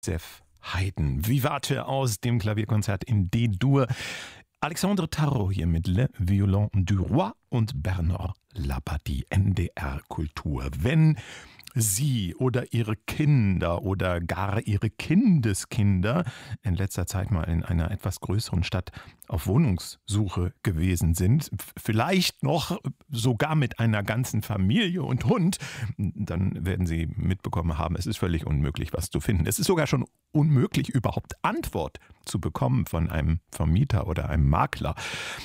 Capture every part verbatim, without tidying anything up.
Joseph Haydn. Vivace aus dem Klavierkonzert in D-Dur. Alexandre Tarot hier mit Le Violon du Roi und Bernard Labadie, N D R Kultur. Wenn Sie oder Ihre Kinder oder gar Ihre Kindeskinder in letzter Zeit mal in einer etwas größeren Stadt auf Wohnungssuche gewesen sind, vielleicht noch sogar mit einer ganzen Familie und Hund, dann werden Sie mitbekommen haben, es ist völlig unmöglich, was zu finden. Es ist sogar schon unmöglich, überhaupt Antwort zu bekommen von einem Vermieter oder einem Makler.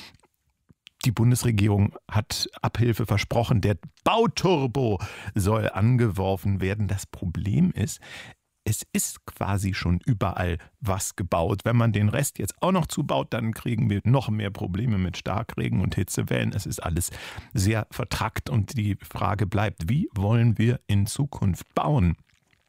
Die Bundesregierung hat Abhilfe versprochen. Der Bauturbo soll angeworfen werden. Das Problem ist, es ist quasi schon überall was gebaut. Wenn man den Rest jetzt auch noch zubaut, dann kriegen wir noch mehr Probleme mit Starkregen und Hitzewellen. Es ist alles sehr vertrackt und die Frage bleibt, wie wollen wir in Zukunft bauen?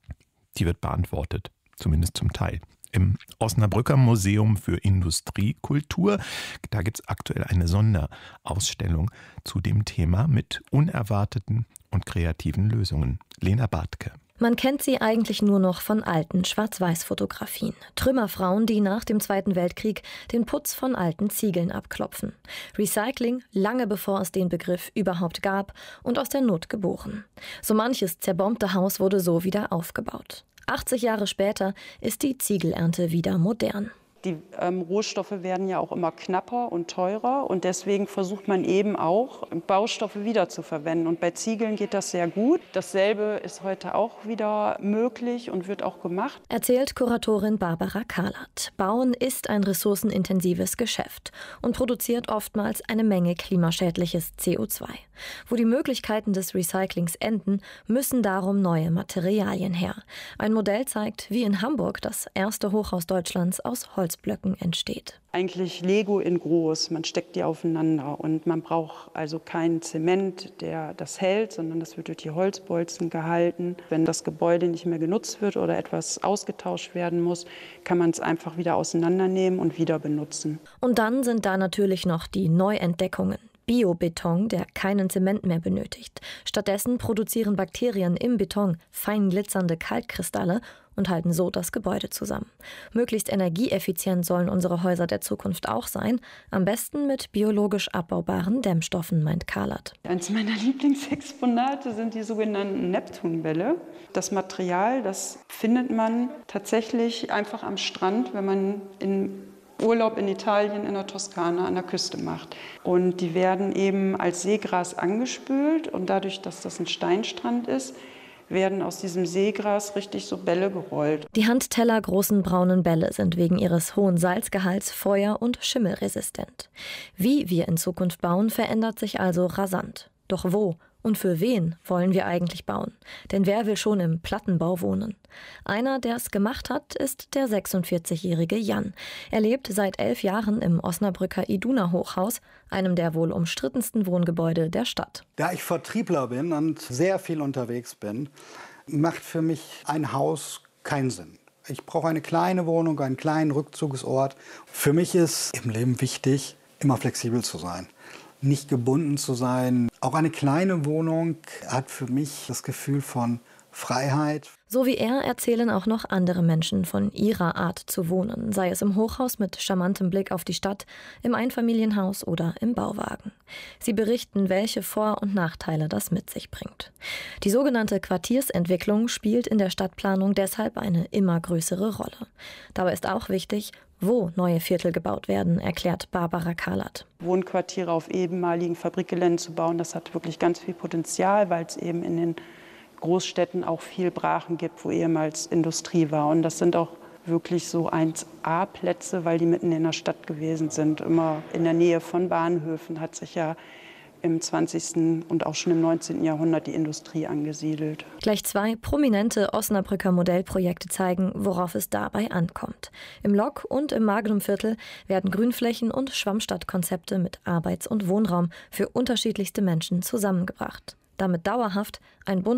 Die wird beantwortet, zumindest zum Teil. Im Osnabrücker Museum für Industriekultur. Da gibt es aktuell eine Sonderausstellung zu dem Thema mit unerwarteten und kreativen Lösungen. Lena Bartke. Man kennt sie eigentlich nur noch von alten Schwarz-Weiß-Fotografien. Trümmerfrauen, die nach dem Zweiten Weltkrieg den Putz von alten Ziegeln abklopfen. Recycling, lange bevor es den Begriff überhaupt gab und aus der Not geboren. So manches zerbombte Haus wurde so wieder aufgebaut. achtzig Jahre später ist die Ziegelernte wieder modern. Die ähm, Rohstoffe werden ja auch immer knapper und teurer und deswegen versucht man eben auch, Baustoffe wiederzuverwenden. Und bei Ziegeln geht das sehr gut. Dasselbe ist heute auch wieder möglich und wird auch gemacht. Erzählt Kuratorin Barbara Kahlert. Bauen ist ein ressourcenintensives Geschäft und produziert oftmals eine Menge klimaschädliches C O zwei. Wo die Möglichkeiten des Recyclings enden, müssen darum neue Materialien her. Ein Modell zeigt, wie in Hamburg das erste Hochhaus Deutschlands aus Holzblöcken entsteht. Eigentlich Lego in groß, man steckt die aufeinander und man braucht also keinen Zement, der das hält, sondern das wird durch die Holzbolzen gehalten. Wenn das Gebäude nicht mehr genutzt wird oder etwas ausgetauscht werden muss, kann man es einfach wieder auseinandernehmen und wieder benutzen. Und dann sind da natürlich noch die Neuentdeckungen. Biobeton, der keinen Zement mehr benötigt. Stattdessen produzieren Bakterien im Beton fein glitzernde Kalkkristalle und halten so das Gebäude zusammen. Möglichst energieeffizient sollen unsere Häuser der Zukunft auch sein. Am besten mit biologisch abbaubaren Dämmstoffen, meint Kahlert. Eines meiner Lieblingsexponate sind die sogenannten Neptunbälle. Das Material, das findet man tatsächlich einfach am Strand, wenn man in Urlaub in Italien, in der Toskana an der Küste macht. Und die werden eben als Seegras angespült und dadurch, dass das ein Steinstrand ist, werden aus diesem Seegras richtig so Bälle gerollt. Die handtellergroßen braunen Bälle sind wegen ihres hohen Salzgehalts feuer- und schimmelresistent. Wie wir in Zukunft bauen, verändert sich also rasant. Doch wo und für wen wollen wir eigentlich bauen? Denn wer will schon im Plattenbau wohnen? Einer, der es gemacht hat, ist der sechsundvierzigjährige Jan. Er lebt seit elf Jahren im Osnabrücker Iduna-Hochhaus, einem der wohl umstrittensten Wohngebäude der Stadt. Da ich Vertriebler bin und sehr viel unterwegs bin, macht für mich ein Haus keinen Sinn. Ich brauche eine kleine Wohnung, einen kleinen Rückzugsort. Für mich ist im Leben wichtig, immer flexibel zu sein. Nicht gebunden zu sein. Auch eine kleine Wohnung hat für mich das Gefühl von Freiheit. So wie er erzählen auch noch andere Menschen von ihrer Art zu wohnen, sei es im Hochhaus mit charmantem Blick auf die Stadt, im Einfamilienhaus oder im Bauwagen. Sie berichten, welche Vor- und Nachteile das mit sich bringt. Die sogenannte Quartiersentwicklung spielt in der Stadtplanung deshalb eine immer größere Rolle. Dabei ist auch wichtig, wo neue Viertel gebaut werden, erklärt Barbara Kahlert. Wohnquartiere auf ehemaligen Fabrikgeländen zu bauen, das hat wirklich ganz viel Potenzial, weil es eben in den Großstädten auch viel Brachen gibt, wo ehemals Industrie war. Und das sind auch wirklich so eins A Plätze, weil die mitten in der Stadt gewesen sind. Immer in der Nähe von Bahnhöfen hat sich ja im zwanzigsten und auch schon im neunzehnten Jahrhundert die Industrie angesiedelt. Gleich zwei prominente Osnabrücker Modellprojekte zeigen, worauf es dabei ankommt. Im Lok- und im Magnumviertel werden Grünflächen und Schwammstadtkonzepte mit Arbeits- und Wohnraum für unterschiedlichste Menschen zusammengebracht. Damit dauerhaft ein buntes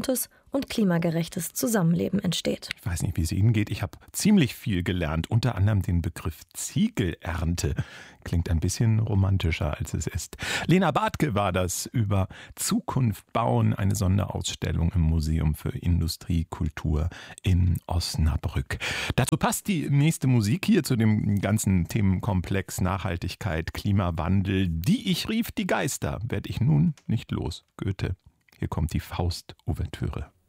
und klimagerechtes Zusammenleben entsteht. Ich weiß nicht, wie es Ihnen geht. Ich habe ziemlich viel gelernt, unter anderem den Begriff Ziegelernte. Klingt ein bisschen romantischer, als es ist. Lena Bartke war das über Zukunft bauen, eine Sonderausstellung im Museum für Industriekultur in Osnabrück. Dazu passt die nächste Musik hier zu dem ganzen Themenkomplex Nachhaltigkeit, Klimawandel. Die ich rief, die Geister, werd ich nun nicht los. Goethe. Hier kommt die Faust-Ouvertüre.